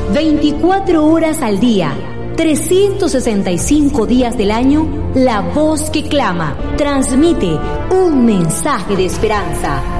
24 horas al día, 365 días del año, la voz que clama transmite un mensaje de esperanza.